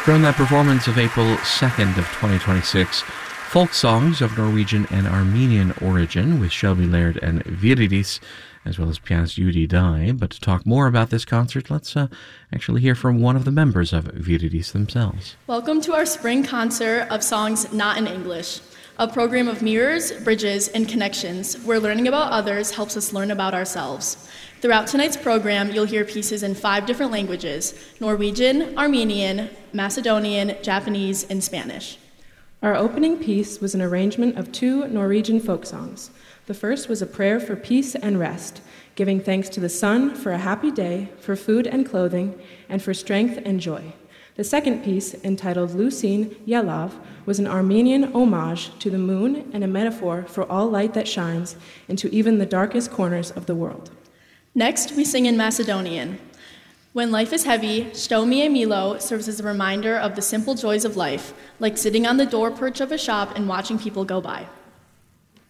From that performance of April 2nd of 2026, folk songs of Norwegian and Armenian origin with Shelby Laird and Viridis, as well as pianist Yudi Dai. But to talk more about this concert, let's actually hear from one of the members of Viridis themselves. Welcome to our spring concert of songs not in English, a program of mirrors, bridges, and connections where learning about others helps us learn about ourselves. Throughout tonight's program, you'll hear pieces in 5 different languages: Norwegian, Armenian, Macedonian, Japanese, and Spanish. Our opening piece was an arrangement of 2 Norwegian folk songs. The first was a prayer for peace and rest, giving thanks to the sun for a happy day, for food and clothing, and for strength and joy. The second piece, entitled Lusin Yelav, was an Armenian homage to the moon and a metaphor for all light that shines into even the darkest corners of the world. Next, we sing in Macedonian. When life is heavy, Sto mi e Milo serves as a reminder of the simple joys of life, like sitting on the door perch of a shop and watching people go by.